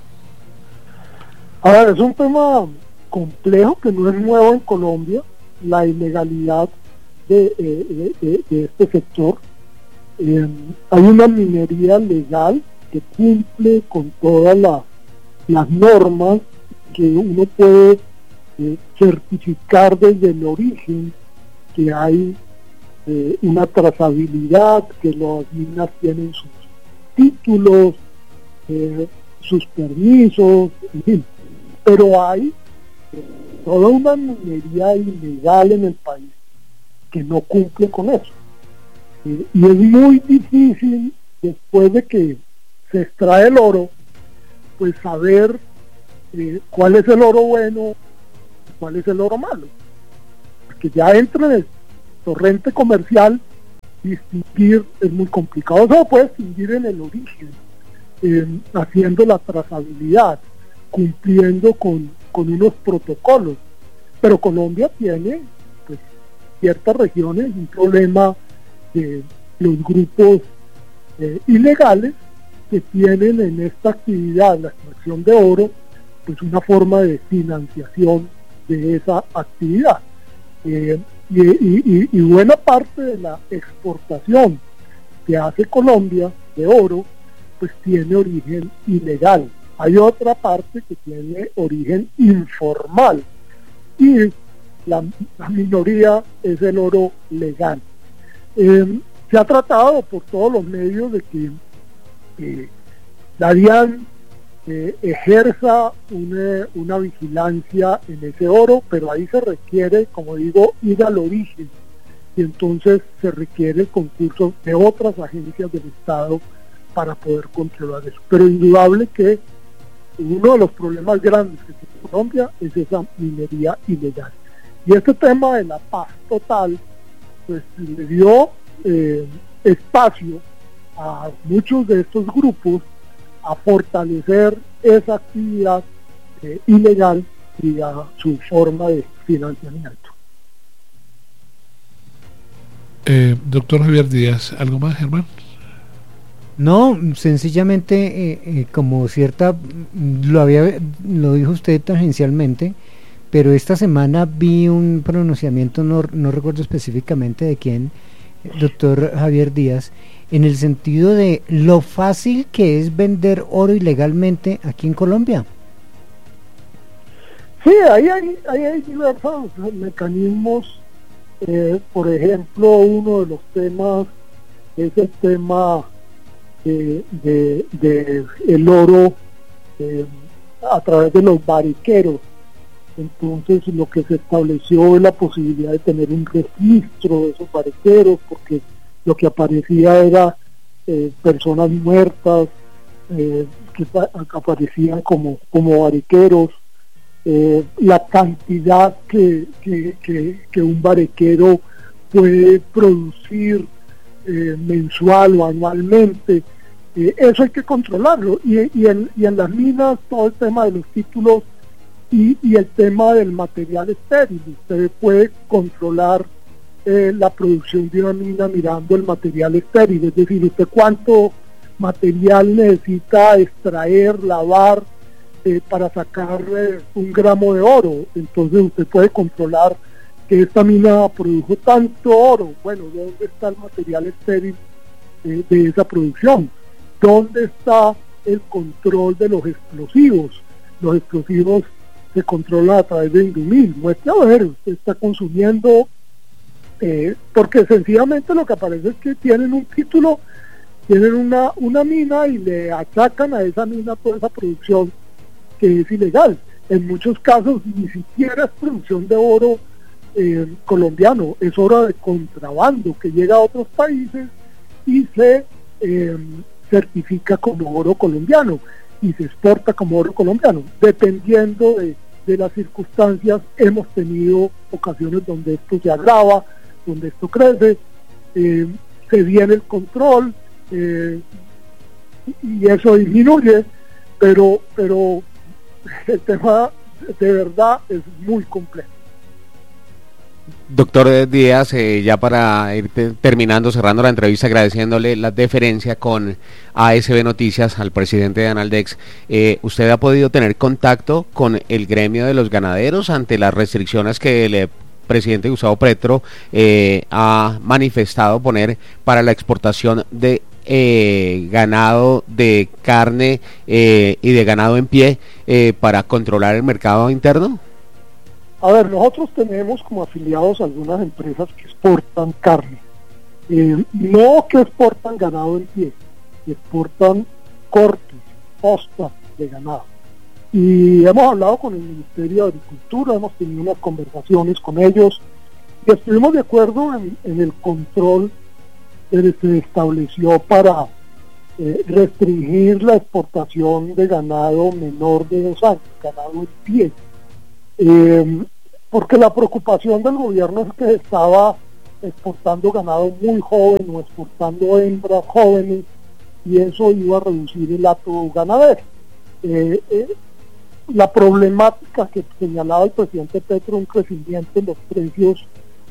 A ver, es un tema complejo que no es nuevo en Colombia, la ilegalidad de este sector. Hay una minería legal que cumple con todas las normas que uno puede certificar desde el origen que hay una trazabilidad, que las minas tienen sus títulos, sus permisos, en fin. Pero hay toda una minería ilegal en el país que no cumple con eso. Y es muy difícil, después de que se extrae el oro, pues saber cuál es el oro bueno, cuál es el oro malo. Porque ya entra en el torrente comercial, distinguir es muy complicado. Eso lo puede distinguir en el origen, haciendo la trazabilidad, cumpliendo con unos protocolos. Pero Colombia tiene, pues, ciertas regiones un problema de los grupos ilegales que tienen en esta actividad, la extracción de oro, pues una forma de financiación de esa actividad. Y buena parte de la exportación que hace Colombia de oro, pues tiene origen ilegal. Hay otra parte que tiene origen informal, y la minoría es el oro legal. Se ha tratado por todos los medios de que la DIAN ejerza una vigilancia en ese oro, pero ahí se requiere, como digo, ir al origen, y entonces se requiere el concurso de otras agencias del Estado para poder controlar eso. Pero indudable que uno de los problemas grandes que tiene Colombia es esa minería ilegal. Y este tema de la paz total, pues le dio espacio a muchos de estos grupos a fortalecer esa actividad ilegal y a su forma de financiamiento. Doctor Javier Díaz, ¿algo más, Germán? No, sencillamente como cierta, lo dijo usted tangencialmente, pero esta semana vi un pronunciamiento, no recuerdo específicamente de quién, doctor Javier Díaz, en el sentido de lo fácil que es vender oro ilegalmente aquí en Colombia. Sí, ahí hay diversos mecanismos. Por ejemplo, uno de los temas es el tema de el oro a través de los bariqueros. Entonces lo que se estableció es la posibilidad de tener un registro de esos bariqueros, porque lo que aparecía era personas muertas que aparecían como bariqueros. La cantidad que un bariquero puede producir mensual o anualmente, eso hay que controlarlo, y en las minas todo el tema de los títulos y el tema del material estéril. Usted puede controlar la producción de una mina mirando el material estéril, es decir, usted cuánto material necesita extraer, lavar para sacar 1 gramo de oro. Entonces usted puede controlar que esta mina produjo tanto oro. Bueno, ¿dónde está el material estéril de esa producción? ¿Dónde está el control de los explosivos? Los explosivos se controlan a través de Indumil. Muestre a ver, usted está consumiendo, porque sencillamente lo que aparece es que tienen un título, tienen una mina y le achacan a esa mina toda esa producción que es ilegal. En muchos casos ni siquiera es producción de oro colombiano, es oro de contrabando que llega a otros países y se certifica como oro colombiano y se exporta como oro colombiano. Dependiendo de las circunstancias, hemos tenido ocasiones donde esto se agrava, donde esto crece, se viene el control y eso disminuye, pero el tema de verdad es muy complejo. Doctor Díaz, ya para ir terminando, cerrando la entrevista, agradeciéndole la deferencia con ASB Noticias al presidente de Analdex, ¿usted ha podido tener contacto con el gremio de los ganaderos ante las restricciones que el presidente Gustavo Petro ha manifestado poner para la exportación de ganado de carne y de ganado en pie para controlar el mercado interno? A ver, nosotros tenemos como afiliados algunas empresas que exportan carne no que exportan ganado en pie, exportan cortes, postas de ganado. Y hemos hablado con el Ministerio de Agricultura, hemos tenido unas conversaciones con ellos y estuvimos de acuerdo en el control que se estableció para restringir la exportación de ganado menor de 2 años, ganado en pie. Porque la preocupación del gobierno es que estaba exportando ganado muy joven o exportando hembras jóvenes y eso iba a reducir el hato ganadero. La problemática que señalaba el presidente Petro, un crecimiento en los precios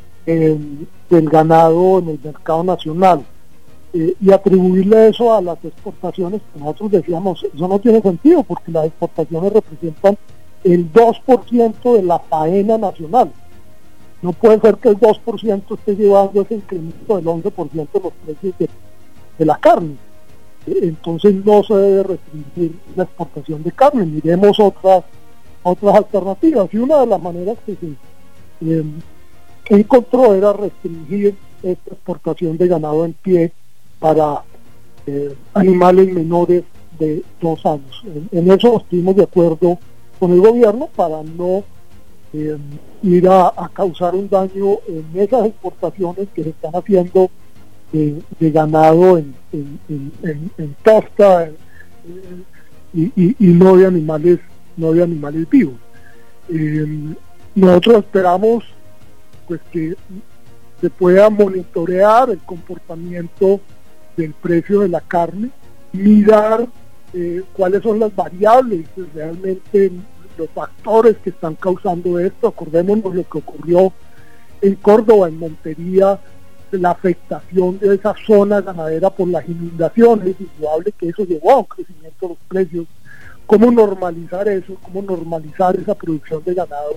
del ganado en el mercado nacional, y atribuirle eso a las exportaciones, que nosotros decíamos, eso no tiene sentido porque las exportaciones representan el 2% de la faena nacional. No puede ser que el 2% esté llevando ese incremento del 11% de los precios de la carne. Entonces no se debe restringir la exportación de carne. Miremos otras alternativas, y una de las maneras que se encontró era restringir esta exportación de ganado en pie para animales menores de 2 años. En eso estuvimos de acuerdo con el gobierno para no ir a causar un daño en esas exportaciones que se están haciendo de ganado en tosta y no de animales vivos. Nosotros esperamos pues que se pueda monitorear el comportamiento del precio de la carne, mirar cuáles son las variables, realmente los factores que están causando esto. Acordémonos lo que ocurrió en Córdoba, en Montería, la afectación de esa zona ganadera por las inundaciones. Es indudable que eso llevó a un crecimiento de los precios. ¿Cómo normalizar eso? ¿Cómo normalizar esa producción de ganado?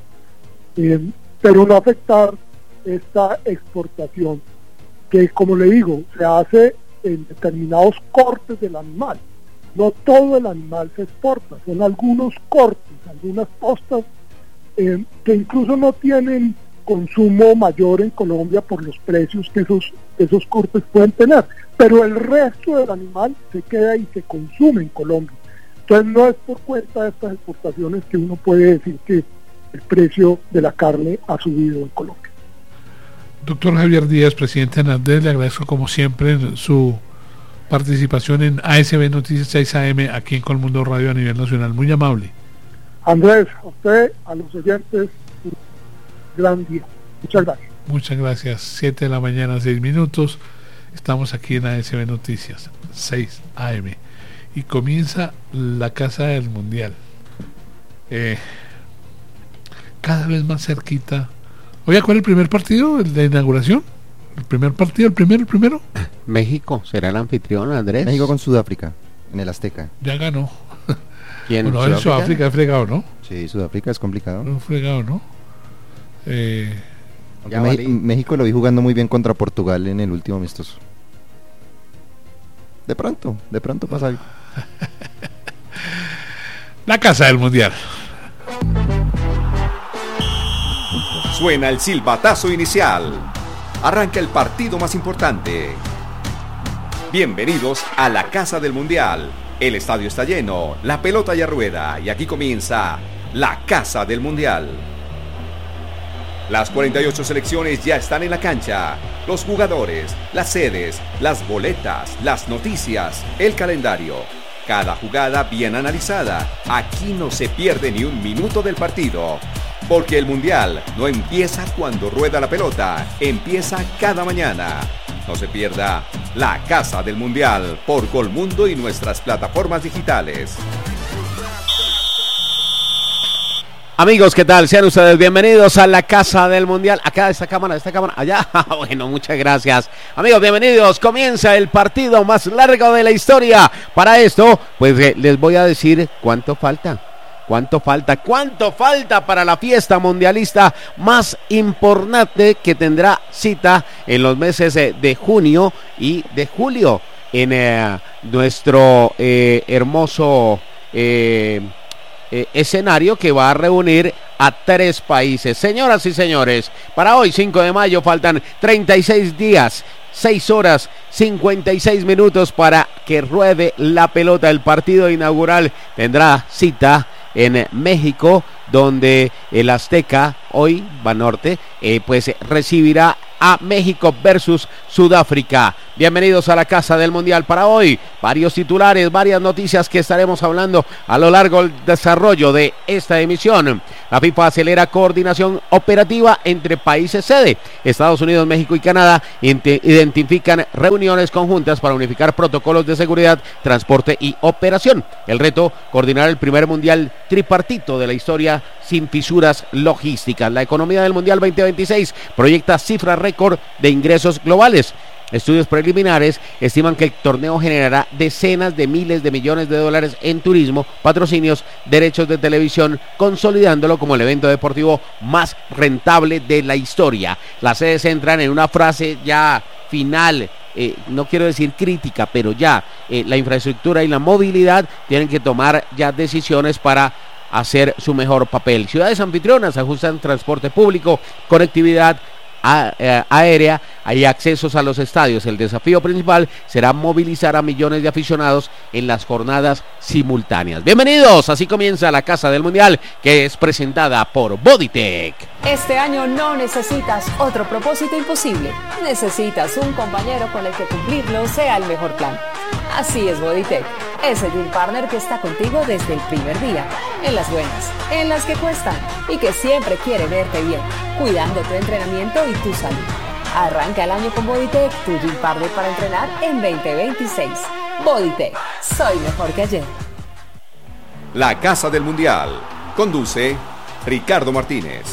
Pero no afectar esta exportación, que como le digo, se hace en determinados cortes del animal. No todo el animal se exporta, son algunos cortes, algunas postas que incluso no tienen consumo mayor en Colombia por los precios que esos cortes pueden tener, pero el resto del animal se queda y se consume en Colombia. Entonces no es por cuenta de estas exportaciones que uno puede decir que el precio de la carne ha subido en Colombia. Doctor Javier Díaz, presidente de ANADES, le agradezco como siempre su participación en ASB Noticias 6 AM aquí en Colmundo Radio a nivel nacional. Muy amable. Andrés, a usted, a los oyentes, un gran día. Muchas gracias. Muchas gracias. 7 de la mañana, 6 minutos. Estamos aquí en ASB Noticias 6 AM y comienza la Casa del Mundial. Cada vez más cerquita. Oiga, ¿cuál es el primer partido? ¿El de inauguración? ¿El primer partido? ¿El primero? México será el anfitrión, Andrés. México con Sudáfrica, en el Azteca. Ya ganó. ¿Quién? Bueno, en Sudáfrica es fregado, ¿no? Sí, Sudáfrica es complicado. Es fregado, ¿no? México lo vi jugando muy bien contra Portugal en el último amistoso. De pronto pasa algo. La Casa del Mundial. Suena el silbatazo inicial. Arranca el partido más importante. Bienvenidos a la Casa del Mundial. El estadio está lleno, la pelota ya rueda y aquí comienza la Casa del Mundial. Las 48 selecciones ya están en la cancha. Los jugadores, las sedes, las boletas, las noticias, el calendario. Cada jugada bien analizada. Aquí no se pierde ni un minuto del partido. Porque el Mundial no empieza cuando rueda la pelota, empieza cada mañana. No se pierda la Casa del Mundial por Colmundo y nuestras plataformas digitales. Amigos, ¿qué tal? Sean ustedes bienvenidos a la Casa del Mundial. Acá, esta cámara, allá. Bueno, muchas gracias. Amigos, bienvenidos. Comienza el partido más largo de la historia. Para esto, pues les voy a decir cuánto falta. ¿Cuánto falta para la fiesta mundialista más importante que tendrá cita en los meses de junio y de julio en nuestro hermoso escenario que va a reunir a 3 países? Señoras y señores, para hoy 5 de mayo faltan 36 días 6 horas 56 minutos para que ruede la pelota. El partido inaugural tendrá cita en México, donde el Azteca, hoy Banorte, pues recibirá a México versus Sudáfrica. Bienvenidos a la Casa del Mundial para hoy. Varios titulares, varias noticias que estaremos hablando a lo largo del desarrollo de esta emisión. La FIFA acelera coordinación operativa entre países sede. Estados Unidos, México y Canadá identifican reuniones conjuntas para unificar protocolos de seguridad, transporte y operación. El reto, coordinar el primer mundial tripartito de la historia sin fisuras logísticas. La economía del Mundial 2026 proyecta cifra récord de ingresos globales. Estudios preliminares estiman que el torneo generará decenas de miles de millones de dólares en turismo, patrocinios, derechos de televisión, consolidándolo como el evento deportivo más rentable de la historia. Las sedes entran en una frase ya final, no quiero decir crítica, pero ya la infraestructura y la movilidad tienen que tomar ya decisiones para hacer su mejor papel. Ciudades anfitrionas ajustan transporte público, conectividad aérea y accesos a los estadios. El desafío principal será movilizar a millones de aficionados en las jornadas simultáneas. Bienvenidos, así comienza la Casa del Mundial, que es presentada por Bodytech. Este año no necesitas otro propósito imposible, necesitas un compañero con el que cumplirlo sea el mejor plan. Así es Bodytech, ese gym partner que está contigo desde el primer día, en las buenas, en las que cuestan y que siempre quiere verte bien, cuidando tu entrenamiento y tu salud. Arranca el año con Bodytech, tu gym partner para entrenar en 2026. Bodytech, soy mejor que ayer. La Casa del Mundial. Conduce Ricardo Martínez.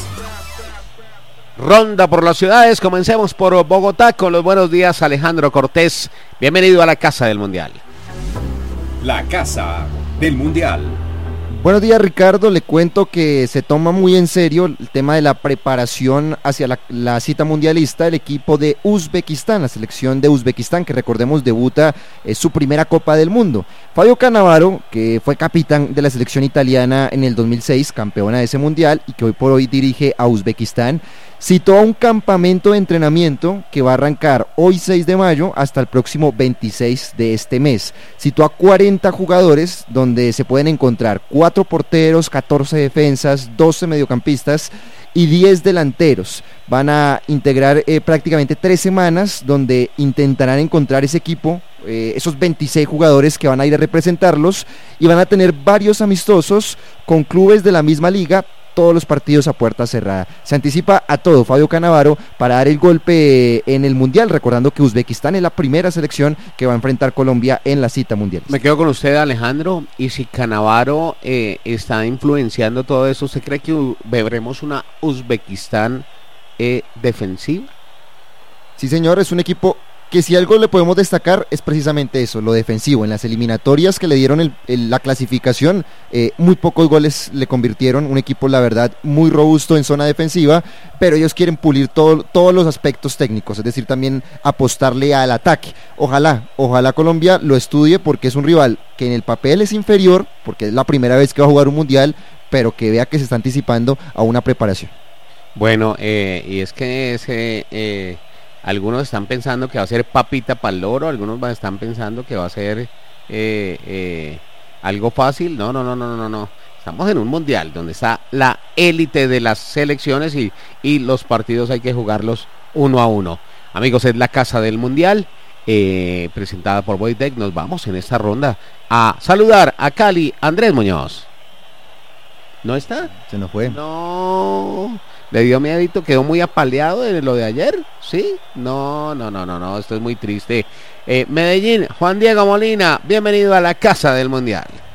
Ronda por las ciudades, comencemos por Bogotá con los buenos días, Alejandro Cortés. Bienvenido a la Casa del Mundial. La Casa del Mundial. Buenos días, Ricardo. Le cuento que se toma muy en serio el tema de la preparación hacia la cita mundialista del equipo de Uzbekistán, la selección de Uzbekistán, que recordemos debuta su primera Copa del Mundo. Fabio Cannavaro, que fue capitán de la selección italiana en el 2006, campeona de ese mundial, y que hoy por hoy dirige a Uzbekistán, citó a un campamento de entrenamiento que va a arrancar hoy 6 de mayo hasta el próximo 26 de este mes. Citó a 40 jugadores donde se pueden encontrar 4 porteros, 14 defensas, 12 mediocampistas y 10 delanteros. Van a integrar prácticamente 3 semanas donde intentarán encontrar ese equipo, esos 26 jugadores que van a ir a representarlos, y van a tener varios amistosos con clubes de la misma liga, todos los partidos a puerta cerrada. Se anticipa a todo Fabio Cannavaro para dar el golpe en el Mundial, recordando que Uzbekistán es la primera selección que va a enfrentar Colombia en la cita mundial. Me quedo con usted, Alejandro, y si Cannavaro está influenciando todo eso, ¿usted cree que veremos una Uzbekistán defensiva? Sí, señor, es un equipo que si algo le podemos destacar es precisamente eso, lo defensivo. En las eliminatorias que le dieron la clasificación, muy pocos goles le convirtieron, un equipo la verdad muy robusto en zona defensiva, pero ellos quieren pulir todos los aspectos técnicos, es decir, también apostarle al ataque. Ojalá Colombia lo estudie, porque es un rival que en el papel es inferior, porque es la primera vez que va a jugar un mundial, pero que vea que se está anticipando a una preparación. Bueno, y es que algunos están pensando que va a ser papita para el loro, algunos están pensando que va a ser algo fácil. No. Estamos en un mundial donde está la élite de las selecciones y los partidos hay que jugarlos 1-1. Amigos, es la Casa del Mundial, presentada por Bodytech. Nos vamos en esta ronda a saludar a Cali. Andrés Muñoz. ¿No está? Se nos fue. No. Le dio miedito, quedó muy apaleado de lo de ayer, ¿sí? No, esto es muy triste. Medellín, Juan Diego Molina, bienvenido a la Casa del Mundial.